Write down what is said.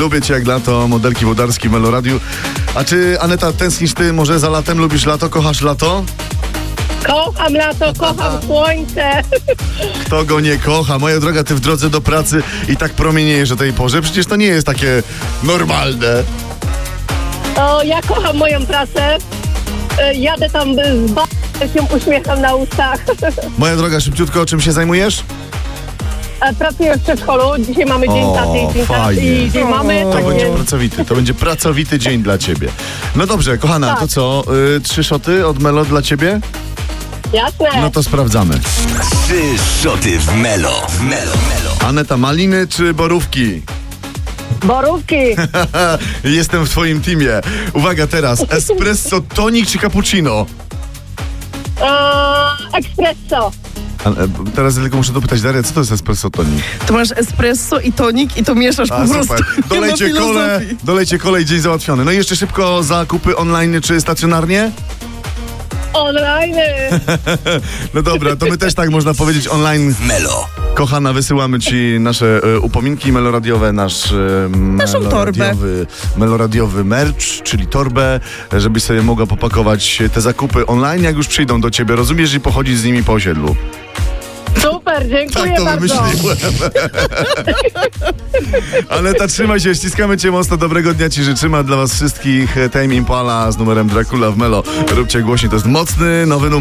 Lubię cię jak lato, modelki Włodarski w Meloradiu. A czy, Aneta, tęsknisz ty może za latem? Lubisz lato? Kochasz lato? Kocham lato, kocham słońce. Kto go nie kocha? Moja droga, ty w drodze do pracy i tak promieniejesz o tej porze. Przecież to nie jest takie normalne. O, ja kocham moją pracę. Jadę tam z się uśmiecham na ustach. Moja droga, szybciutko, czym się zajmujesz? Pracuję w przedszkolu. Dzisiaj mamy dzień taty i dzień taty fajnie. i dzień mamy. To tak będzie więc- pracowity, to będzie pracowity dzień dla ciebie. No dobrze, kochana, Tak. to co? 3 szoty od Melo dla ciebie? Jasne. No to sprawdzamy. 3 szoty w Melo. Aneta, maliny czy borówki? Borówki. Jestem w twoim teamie. Uwaga teraz, espresso, tonik czy cappuccino? Espresso. Teraz tylko muszę dopytać, Daria, co to jest espresso tonik? To masz espresso i tonik i to mieszasz po prostu. Super. Nie ma filozofii. Dolejcie kole i dzień załatwiony. No i jeszcze szybko zakupy online czy stacjonarnie? Online. No dobra, to my też tak można powiedzieć online. Melo. Kochana, wysyłamy ci nasze upominki meloradiowe, nasz meloradiowy merch, czyli torbę, żebyś sobie mogła popakować te zakupy online, jak już przyjdą do ciebie, rozumiesz, i pochodzić z nimi po osiedlu. Super, dziękuję Tak to bardzo. wymyśliłem. Aneta, trzymaj się, ściskamy cię mocno, dobrego dnia ci życzymy, a dla was wszystkich Tame Impala z numerem Dracula w Melo. Róbcie głośniej, to jest mocny nowy numer.